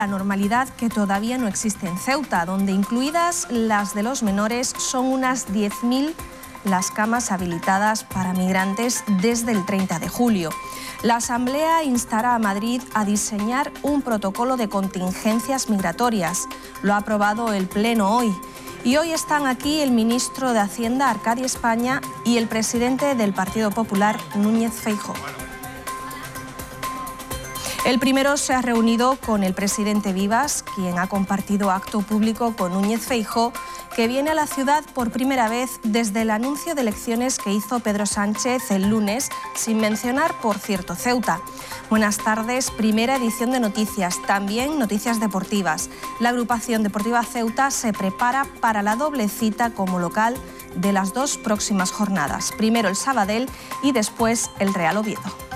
La normalidad que todavía no existe en Ceuta, donde incluidas las de los menores son unas 10.000 las camas habilitadas para migrantes desde el 30 de julio. La Asamblea instará a Madrid a diseñar un protocolo de contingencias migratorias. Lo ha aprobado el Pleno hoy. Y hoy están aquí el ministro de Hacienda, Arcadio España, y el presidente del Partido Popular, Núñez Feijóo. El primero se ha reunido con el presidente Vivas, quien ha compartido acto público con Núñez Feijóo, que viene a la ciudad por primera vez desde el anuncio de elecciones que hizo Pedro Sánchez el lunes, sin mencionar, por cierto, Ceuta. Buenas tardes, primera edición de noticias, también noticias deportivas. La agrupación deportiva Ceuta se prepara para la doble cita como local de las dos próximas jornadas. Primero el Sabadell y después el Real Oviedo.